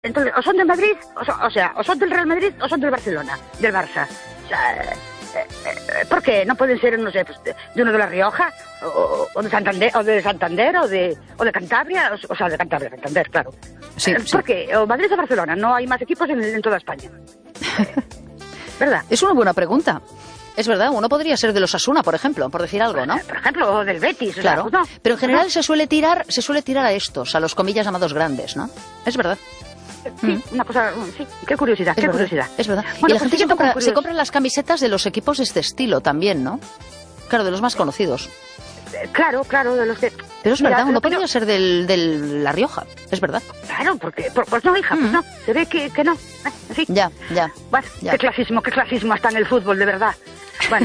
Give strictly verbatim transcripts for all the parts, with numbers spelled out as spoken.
Entonces, o son de Madrid, o, son, o sea, o son del Real Madrid o son del Barcelona, del Barça. O sea, eh, eh, ¿por qué no pueden ser, no sé, pues, de, de uno de La Rioja, o, o de Santander, o de Santander, o de, o de Cantabria, o, o sea, de Cantabria, Santander, claro. Sí, eh, sí. ¿Por qué? O Madrid o Barcelona, no hay más equipos en, en toda España. Eh, ¿Verdad? Es una buena pregunta. Es verdad, uno podría ser de los Asuna, por ejemplo, por decir algo, ¿no? Por ejemplo, o del Betis. Claro, o sea, no, pero en general no. se suele tirar, se suele tirar a estos, a los comillas llamados grandes, ¿no? Es verdad. Sí, Mm. una cosa, sí, qué curiosidad, Es qué verdad, curiosidad. es verdad. Bueno, y la pues gente yo se tengo compra, curiosidad. se compra las camisetas de los equipos de este estilo también, ¿no? Claro, de los más conocidos. Eh, Claro, claro, de los que... Pero es Mira, verdad, uno lo que podría yo- ser del, del La Rioja, es verdad. Claro, porque, por- pues no, hija, pues Mm. no, se ve que, que no. Eh, en fin. Ya, ya. Bueno, Ya. qué clasismo, qué clasismo hasta en el fútbol, de verdad. Bueno,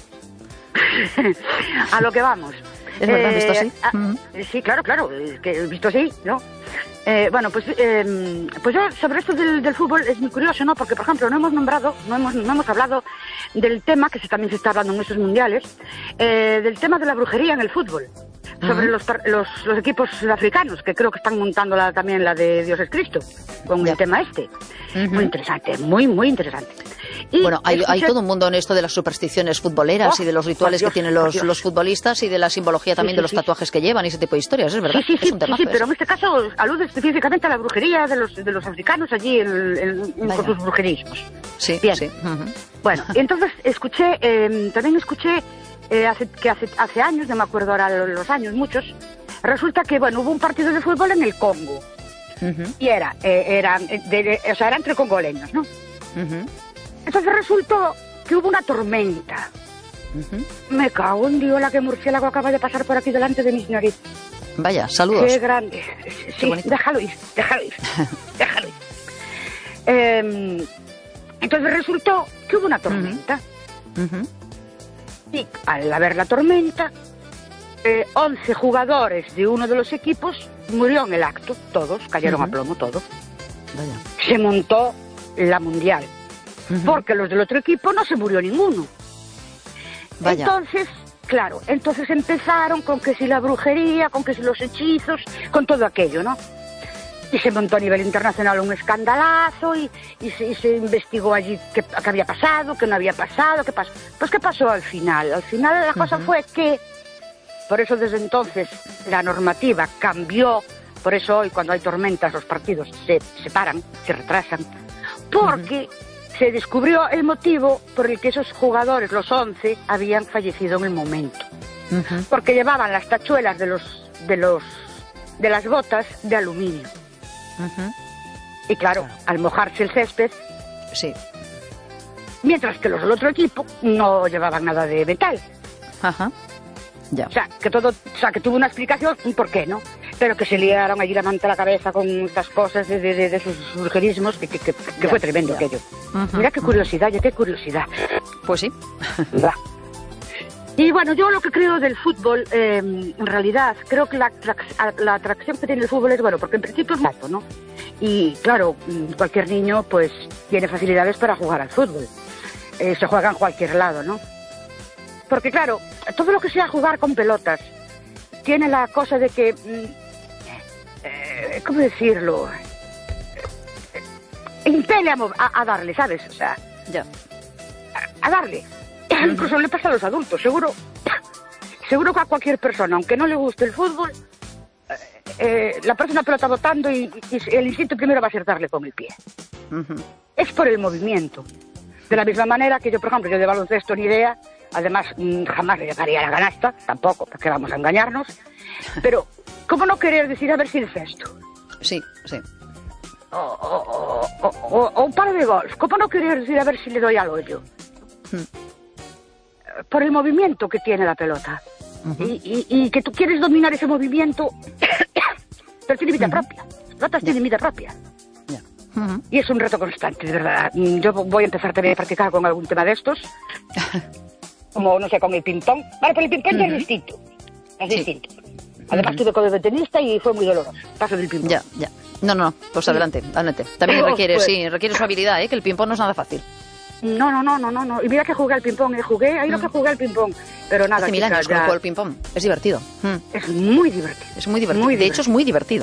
a lo que vamos. Es verdad, visto así. a- Mm. Sí, claro, claro, es que visto así, ¿no? Eh, bueno, pues, eh, pues yo sobre esto del, del fútbol es muy curioso, ¿no? Porque, por ejemplo, no hemos nombrado, no hemos, no hemos hablado del tema, que se, también se está hablando en estos mundiales, eh, del tema de la brujería en el fútbol. Sobre Ujú. los, par- los, los equipos africanos, que creo que están montando la, también la de Dios es Cristo, con Ya. el tema este. Ujú. Muy interesante, muy, muy interesante. Y Bueno, hay, hay escuché- todo un mundo en esto de las supersticiones futboleras Oh, y de los rituales por Dios, que tienen por los, Dios. los futbolistas y de la simbología también sí, de los sí. tatuajes que llevan y ese tipo de historias, es verdad. Sí, sí, es sí, un sí, temazo sí, ese. pero en este caso alude específicamente a la brujería de los, de los africanos allí en, en- en- Vaya. con sus brujerismos. Sí, Bien. sí. Ujú. Bueno, y entonces escuché, eh, también escuché eh, hace, que hace, hace años, no me acuerdo ahora lo- los años, muchos, resulta que, bueno, hubo un partido de fútbol en el Congo, Ujú. y era, eh, era, eh, de- de- o sea, era entre congoleños, ¿no? Ujú. Entonces resultó que hubo una tormenta. Ujú. Me cago en Dios, la que murciélago acaba de pasar por aquí delante de mis narices. Vaya, saludos. Qué grande. Sí, bonito. déjalo ir, déjalo ir, déjalo ir. Eh, entonces resultó que hubo una tormenta. Ujú. Y al haber la tormenta, eh, once jugadores de uno de los equipos murió en el acto, todos, cayeron Ujú. a plomo, todos. Vaya. Se montó la mundial, Ujú. porque los del otro equipo no se murió ninguno. Vaya. Entonces, claro, entonces empezaron con que si la brujería, con que si los hechizos, con todo aquello, ¿no? Y se montó a nivel internacional un escandalazo y, y, se, y se investigó allí qué, qué había pasado, qué no había pasado, qué pasó. Pues ¿qué pasó al final? Al final la cosa Ujú. fue que, por eso desde entonces la normativa cambió, por eso hoy cuando hay tormentas los partidos se separan, se retrasan, porque se descubrió el motivo por el que esos jugadores, los once, habían fallecido en el momento. Ujú. Porque llevaban las tachuelas de los de los de las botas de aluminio. Ujú. Y claro, Claro. al mojarse el césped, Sí. mientras que los del otro equipo no llevaban nada de metal. Ajá. Ya. O sea, que todo, o sea, que tuvo una explicación y por qué, ¿no? Pero que se liaron allí la manta a la cabeza con estas cosas de, de, de, de sus brujerismos, que, que, que, que Ya, fue tremendo ya. aquello. Ujú. Mira qué curiosidad, ya qué curiosidad. Pues sí. Va. Y bueno, yo lo que creo del fútbol, eh, en realidad, creo que la, atrac- la atracción que tiene el fútbol es, bueno, porque en principio es nato, ¿no? Y claro, mm, cualquier niño pues tiene facilidades para jugar al fútbol. Eh, se juega en cualquier lado, ¿no? Porque claro, todo lo que sea jugar con pelotas tiene la cosa de que, mm, eh, ¿cómo decirlo? Eh, impele a, mov- a, a darle, ¿sabes? O sea, Ya. a darle. Incluso le pasa a los adultos, seguro. Seguro que a cualquier persona, aunque no le guste el fútbol, eh, eh, la persona pelota botando y, y el instinto primero va a ser darle con el pie. Ujú. Es por el movimiento. De la misma manera que yo, por ejemplo, yo de baloncesto ni idea, además mm, jamás le llegaría a la canasta, tampoco, porque vamos a engañarnos. Pero, ¿cómo no querer decir a ver si el cesto? Sí, sí. O, o, o, o- o un palo de golf, ¿cómo no querer decir a ver si le doy al hoyo? Mm. Por el movimiento que tiene la pelota. Ujú. y, y, y que tú quieres dominar ese movimiento, pero tiene vida Ujú. propia. Las pelotas tienen vida propia. Ya. Ujú. Y es un reto constante, de verdad. Mm, Yo voy a empezar también a practicar con algún tema de estos. Como, no sé, con el ping-pong. Vale, pero el ping-pong ya es Ujú. distinto. Es Sí. distinto. Además, Ujú. tuve codo de tenista y fue muy doloroso. Paso del ping-pong. Ya, ya. No, no, pues adelante, adelante. También Oh, requiere, pues. sí, requiere su habilidad, ¿eh? Que el ping-pong no es nada fácil. No, no, no, no, no, no. Y mira que jugué al ping-pong. eh, Jugué, ahí lo que jugué al ping-pong. Pero nada, Hace mil chica, años que no ya juego al ping-pong. Es divertido. Mm. es muy divertido. Es muy divertido. Muy de hecho, es muy divertido.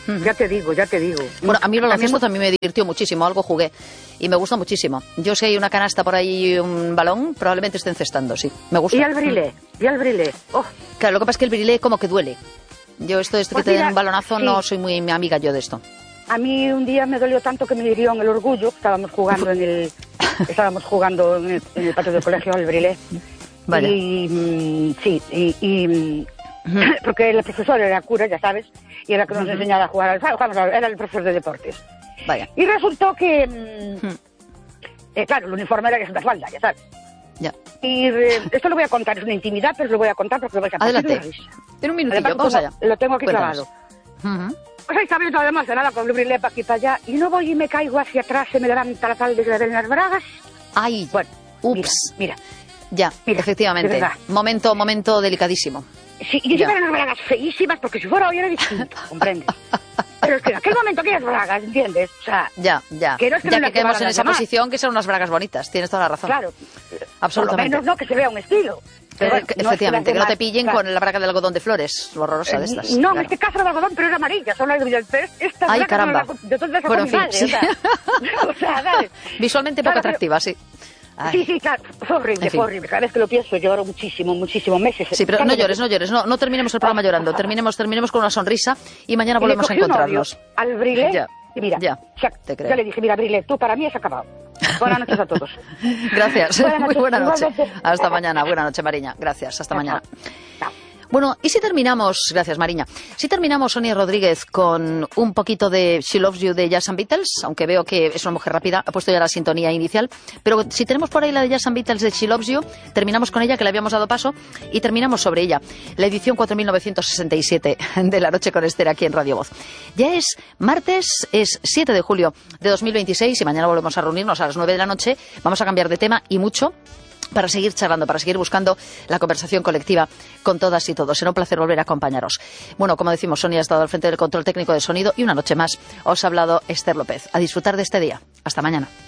Uh-huh. Ya te digo, ya te digo. Bueno, a mí el baloncesto también me divirtió muchísimo, algo jugué y me gusta muchísimo. Yo si hay una canasta por ahí y un balón, probablemente esté encestando, sí. Me gusta. Y al brilé, y al brilé. Oh. Claro, lo que pasa es que el brilé como que duele. Yo esto, esto pues que mira, te den un balonazo, sí. No soy muy mi amiga yo de esto. A mí un día me dolió tanto que me hirió en el orgullo. Estábamos jugando en el, estábamos jugando en el, en el patio del colegio al brilé. Vale. Y mm, sí, y, y uh-huh. porque el profesor era cura, ya sabes, y era que nos uh-huh. enseñaba a jugar al vamos, era el profesor de deportes. Vaya. Y resultó que, mm, uh-huh. eh, claro, el uniforme era de falda, ya sabes. Ya. Y eh, esto lo voy a contar, es una intimidad, pero lo voy a contar porque lo vais a pasar. Adelante. En un minutillo, vamos allá. Lo tengo aquí Cuéntanos. clavado. Uh-huh. Pues ahí estaba yo toda emocionada con el brilé para aquí para allá, y no voy y me caigo hacia atrás, se me levanta la tal de que le den las bragas. Ay, bueno, ups. Mira, mira. Ya, mira, efectivamente. Momento, momento delicadísimo. Sí, y encima eran unas bragas feísimas, porque si fuera hoy era distinto, ¿comprendes? Pero es que en aquel momento aquellas bragas, ¿entiendes? O sea, ya, ya. Que no es que ya no que quedemos en esa demás. posición, que sean unas bragas bonitas, tienes toda la razón. Claro. Absolutamente. Por lo menos no, que se vea un estilo. Pero, eh, no efectivamente, es que, que no te pillen claro. con la braga del algodón de flores, horrorosa de estas. No, claro. en este caso era de algodón, pero era amarilla, son las brillantes. Estas Ay, caramba. La, de todas bueno, en fin, madre, sí. o sea, o sea, ¿sabes? Visualmente poco claro, atractiva, sí. Ay. Sí, sí, claro, fue horrible, en fin. fue horrible. Cada vez que lo pienso lloro muchísimo, muchísimo, meses. Sí, pero no llores, no llores, no, no terminemos el programa llorando, terminemos, terminemos con una sonrisa y mañana volvemos a encontrarnos. Al brilé, ya. y mira, ya, ya, te creo. ya le dije, mira, brilé, tú para mí has acabado. Buenas noches a todos. Gracias, buenas muy noches, buena noche. Igualmente. Hasta mañana, buena noche, Mariña. Gracias, hasta Chao. mañana. Chao. Bueno, y si terminamos, gracias Mariña, si terminamos, Sonia Rodríguez, con un poquito de She Loves You de Jazz and Beatles, aunque veo que es una mujer rápida, ha puesto ya la sintonía inicial, pero si tenemos por ahí la de Jazz and Beatles de She Loves You, terminamos con ella, que le habíamos dado paso, y terminamos sobre ella, la edición cuatro mil novecientos sesenta y siete de La Noche con Esther aquí en Radio Voz. Ya es martes, es siete de julio de dos mil veintiséis y mañana volvemos a reunirnos a las nueve de la noche, vamos a cambiar de tema y mucho, para seguir charlando, para seguir buscando la conversación colectiva con todas y todos. Será un placer volver a acompañaros. Bueno, como decimos, Sonia ha estado al frente del control técnico de sonido y una noche más os ha hablado Esther López. A disfrutar de este día. Hasta mañana.